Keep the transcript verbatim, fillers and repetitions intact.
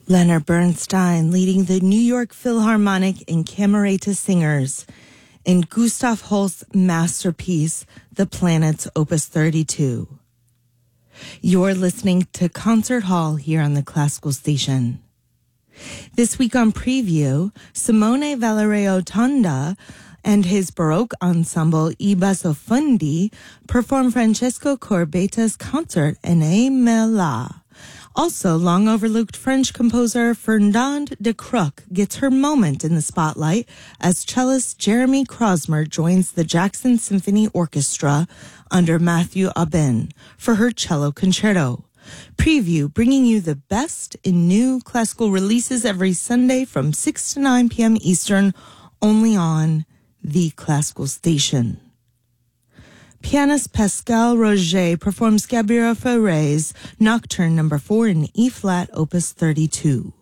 Leonard Bernstein leading the New York Philharmonic and Camerata Singers in Gustav Holst's masterpiece, The Planets, Opus thirty-two. You're listening to Concert Hall here on the Classical Station. This week on Preview, Simone Valerio Tonda and his Baroque ensemble I Bassofondi perform Francesco Corbetta's concert in A Me La. Also, long-overlooked French composer Fernande de Croc gets her moment in the spotlight as cellist Jeremy Krosmer joins the Jackson Symphony Orchestra under Matthew Aubin for her cello concerto. Preview, bringing you the best in new classical releases every Sunday from six to nine p.m. Eastern, only on The Classical Station. Pianist Pascal Roger performs Gabriel Fauré's Nocturne number four in E-flat, Opus thirty-two.